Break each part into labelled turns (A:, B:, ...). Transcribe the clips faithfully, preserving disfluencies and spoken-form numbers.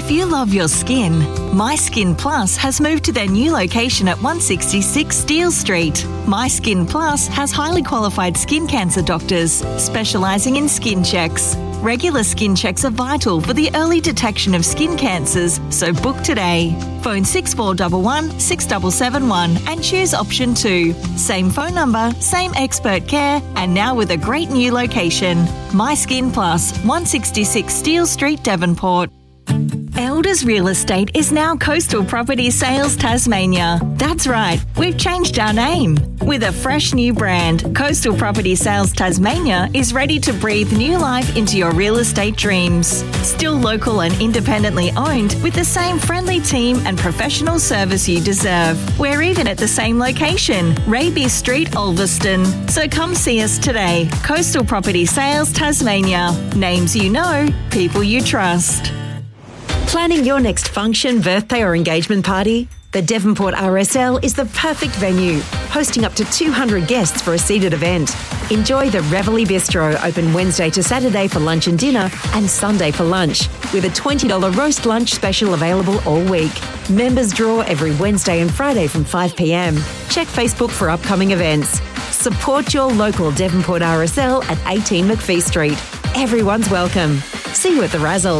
A: If you love your skin, My Skin Plus has moved to their new location at one sixty-six Steele Street. My Skin Plus has highly qualified skin cancer doctors specialising in skin checks. Regular skin checks are vital for the early detection of skin cancers, so book today. Phone six four one one, six seven seven one and choose option two. Same phone number, same expert care, and now with a great new location. My Skin Plus, one sixty-six Steele Street, Devonport. Elders Real Estate is now Coastal Property Sales Tasmania. That's right, we've changed our name. With a fresh new brand, Coastal Property Sales Tasmania is ready to breathe new life into your real estate dreams. Still local and independently owned, with the same friendly team and professional service you deserve. We're even at the same location, Raby Street, Ulverston. So come see us today. Coastal Property Sales Tasmania. Names you know, people you trust.
B: Planning your next function, birthday or engagement party? The Devonport R S L is the perfect venue, hosting up to two hundred guests for a seated event. Enjoy the Reveille Bistro, open Wednesday to Saturday for lunch and dinner and Sunday for lunch, with a twenty dollars roast lunch special available all week. Members draw every Wednesday and Friday from five p m. Check Facebook for upcoming events. Support your local Devonport R S L at eighteen McPhee Street. Everyone's welcome. See you at the Razzle.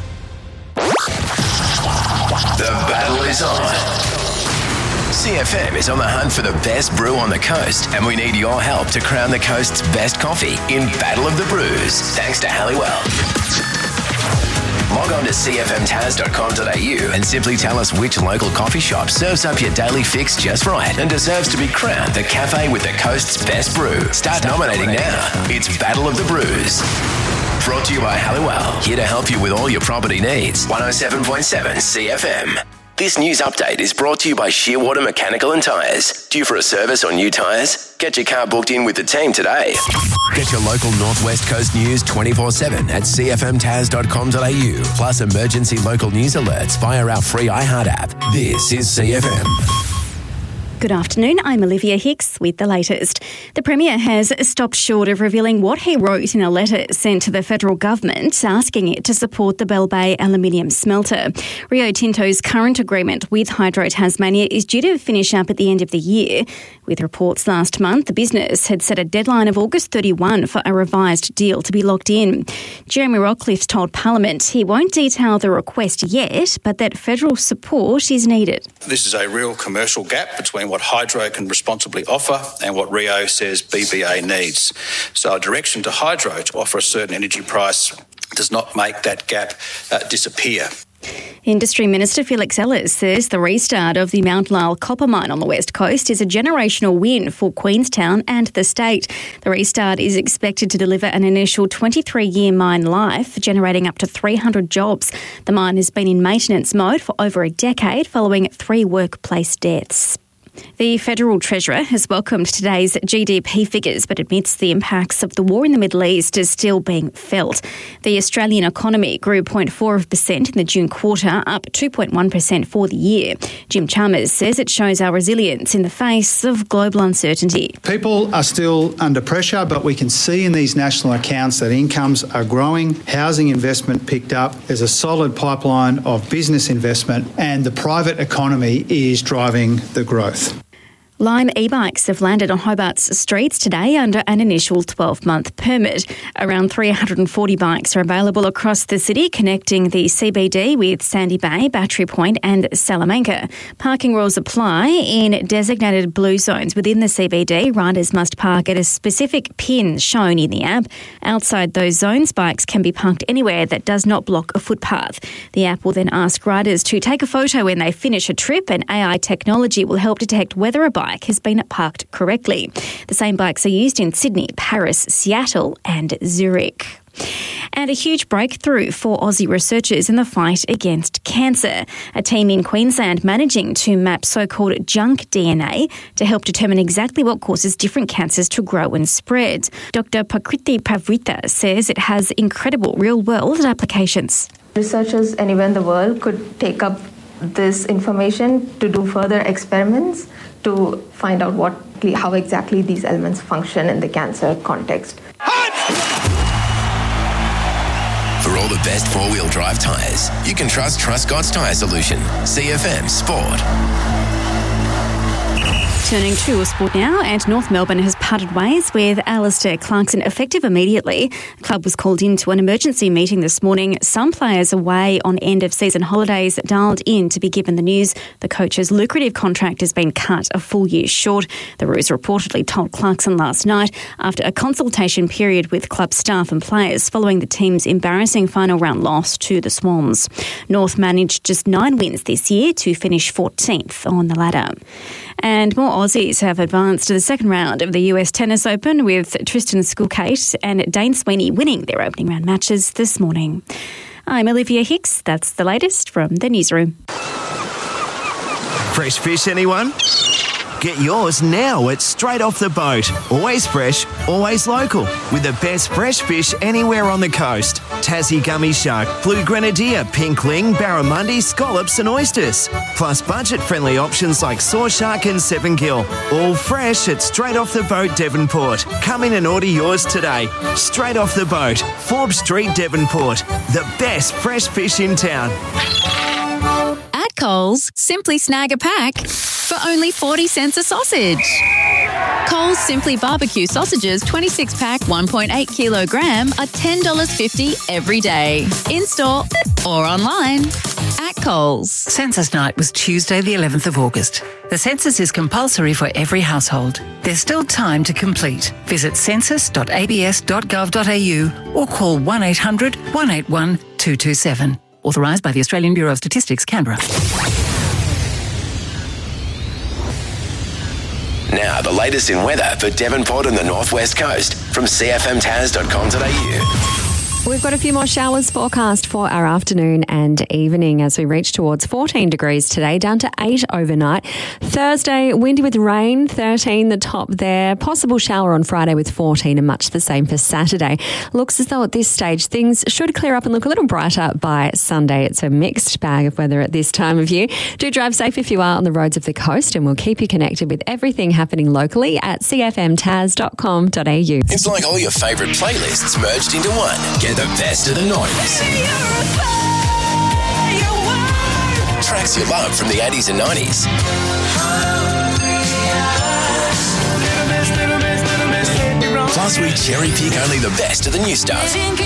C: The battle is on. C F M is on the hunt for the best brew on the coast, and we need your help to crown the coast's best coffee in Battle of the Brews, thanks to Halliwell. Log on to c f m tas dot com dot a u and simply tell us which local coffee shop serves up your daily fix just right and deserves to be crowned the cafe with the coast's best brew. Start nominating now. It's Battle of the Brews. Brought to you by Halliwell, here to help you with all your property needs. one oh seven point seven C F M. This news update is brought to you by Shearwater Mechanical and Tyres. Due for a service or new tyres? Get your car booked in with the team today. Get your local Northwest Coast news twenty-four seven at c f m tas dot com dot a u, plus emergency local news alerts via our free iHeart app. This is C F M.
D: Good afternoon, I'm Olivia Hicks with the latest. The Premier has stopped short of revealing what he wrote in a letter sent to the federal government asking it to support the Bell Bay aluminium smelter. Rio Tinto's current agreement with Hydro Tasmania is due to finish up at the end of the year. With reports last month, the business had set a deadline of August thirty-first for a revised deal to be locked in. Jeremy Rockcliffe told Parliament he won't detail the request yet, but that federal support is needed.
E: This is a real commercial gap between what Hydro can responsibly offer and what Rio says B B A needs. So a direction to Hydro to offer a certain energy price does not make that gap uh, disappear.
D: Industry Minister Felix Ellis says the restart of the Mount Lyell copper mine on the west coast is a generational win for Queenstown and the state. The restart is expected to deliver an initial twenty-three-year mine life, generating up to three hundred jobs. The mine has been in maintenance mode for over a decade following three workplace deaths. The Federal Treasurer has welcomed today's G D P figures but admits the impacts of the war in the Middle East is still being felt. The Australian economy grew zero point four percent in the June quarter, up two point one percent for the year. Jim Chalmers says it shows our resilience in the face of global uncertainty.
F: People are still under pressure, but we can see in these national accounts that incomes are growing, housing investment picked up, there's a solid pipeline of business investment, and the private economy is driving the growth.
D: Lime e-bikes have landed on Hobart's streets today under an initial twelve-month permit. Around three hundred forty bikes are available across the city, connecting the C B D with Sandy Bay, Battery Point and Salamanca. Parking rules apply in designated blue zones within the C B D. Riders must park at a specific pin shown in the app. Outside those zones, bikes can be parked anywhere that does not block a footpath. The app will then ask riders to take a photo when they finish a trip, and A I technology will help detect whether a bike has been parked correctly. The same bikes are used in Sydney, Paris, Seattle and Zurich. And a huge breakthrough for Aussie researchers in the fight against cancer. A team in Queensland managing to map so-called junk D N A to help determine exactly what causes different cancers to grow and spread. Doctor Prakriti Pavrita says it has incredible real-world applications.
G: Researchers anywhere in the world could take up this information to do further experiments to find out what, how exactly these elements function in the cancer context.
C: For all the best four-wheel drive tyres, you can trust Truscott's Tyre Solution. C F M Sport.
D: Turning to sport now, and North Melbourne has parted ways with Alistair Clarkson effective immediately. The club was called into an emergency meeting this morning. Some players away on end-of-season holidays dialed in to be given the news. The coach's lucrative contract has been cut a full year short. The Roos reportedly told Clarkson last night after a consultation period with club staff and players following the team's embarrassing final round loss to the Swans. North managed just nine wins this year to finish fourteenth on the ladder. And more Aussies have advanced to the second round of the U S Tennis Open, with Tristan Skulkate and Dane Sweeney winning their opening round matches this morning. I'm Olivia Hicks. That's the latest from the newsroom.
H: Fresh fish, anyone? Get yours now at Straight Off the Boat. Always fresh, always local, with the best fresh fish anywhere on the coast. Tassie gummy shark, blue grenadier, pink ling, barramundi, scallops and oysters. Plus budget-friendly options like saw shark and seven gill. All fresh at Straight Off the Boat, Devonport. Come in and order yours today. Straight Off the Boat, Forbes Street, Devonport. The best fresh fish in town.
I: At Coles, simply snag a pack for only forty cents a sausage. Coles Simply Barbecue sausages twenty-six pack one point eight kilogram are ten dollars fifty every day. In-store or online. At Coles.
J: Census night was Tuesday the eleventh of August. The census is compulsory for every household. There's still time to complete. Visit census dot a b s dot gov dot a u or call one eight hundred one eight one two two seven. Authorised by the Australian Bureau of Statistics, Canberra.
C: Now, the latest in weather for Devonport and the Northwest Coast from c f m taz dot com dot a u.
K: We've got a few more showers forecast for our afternoon and evening as we reach towards fourteen degrees today, down to eight overnight. Thursday, windy with rain, thirteen the top there. Possible shower on Friday with fourteen, and much the same for Saturday. Looks as though at this stage things should clear up and look a little brighter by Sunday. It's a mixed bag of weather at this time of year. Do drive safe if you are on the roads of the coast, and we'll keep you connected with everything happening locally at c f m taz dot com dot a u.
C: It's like all your favourite playlists merged into one. Get the best of the nineties. Tracks you love from the eighties and nineties. Plus, we cherry pick only the best of the new stuff.